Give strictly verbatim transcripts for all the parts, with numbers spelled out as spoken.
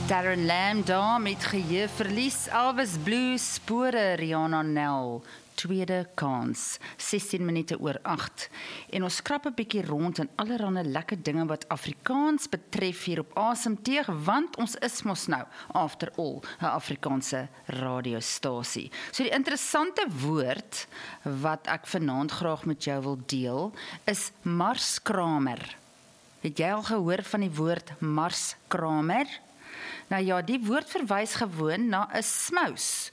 Darren Lam daar met geheue verlies, Elvis Blue, spore, Rihanna Nel, tweede kans, sestien minute oor agt. En ons krap 'n bietjie rond in allerlei lekker dinge wat Afrikaans betref hier op Asemteug, want ons is mos nou, after all, 'n Afrikaanse radiostasie. So die interessante woord wat ek vanaand graag met jou wil deel, is marskramer. Het jy al gehoor van die woord marskramer? Nou ja, die woord verwys gewoon na 'n smous,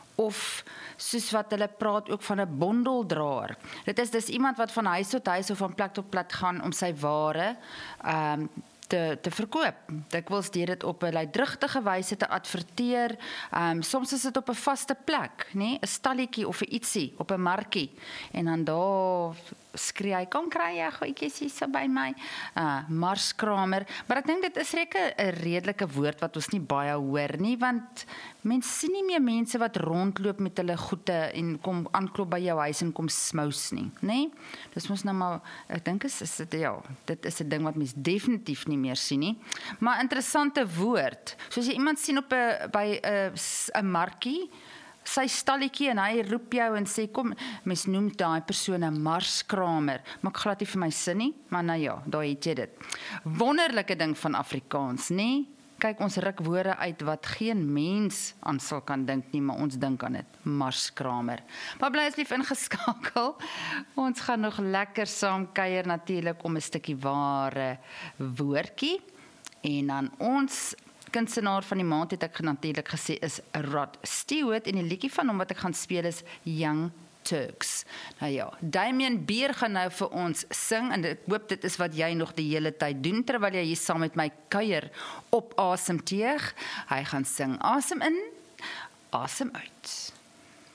of soos wat hulle praat ook van 'n bondeldraer. Dit is dus iemand wat van huis tot huis of van plek tot plek gaan om sy ware um, te, te verkoop. Dikwels deur dit op 'n luidrugtige wyse te adverteer. Um, soms is dit op 'n vaste plek, nee, 'n stalletjie of 'n ietsie op 'n markie. En dan daar skree hy, kom kry jy goedjies hier so by my, uh, marskramer, maar ek dink dit is rekke 'n redelike woord wat ons nie baie hoor nie, want mens sien nie meer mense wat rondloop met hulle goede en kom aanklop by jou huis en kom smous nie, nee, dis mos nou maar, ek dink is, is dit, ja, dit is 'n ding wat mens definitief nie meer sien nie, maar interessante woord, soos jy iemand sien op 'n, by 'n, 'n markie, sy stalletjie en hy roep jou en sê, kom, mens noem daai persoon 'n marskramer, maak glad nie vir my sin nie, maar nou ja, daar het jy dit. Wonderlike ding van Afrikaans, nee? Kyk, ons ruk woorde uit wat geen mens aan sal kan dink nie, maar ons dink aan dit, marskramer. Maar bly asseblief ingeskakel, ons gaan nog lekker saam kuier natuurlik om 'n stukkie ware woordjie, en dan ons kunstenaar van die maand het ek natuurlik gesê is Rod Stewart, en die liedjie van hom wat ek gaan speel is Young Turks. Nou ja, Damien Beer gaan nou vir ons sing, en ek hoop dit is wat jy nog die hele tyd doen, terwyl jy hier saam met my kuier op Asemteug. Hy gaan sing asem in, asem uit.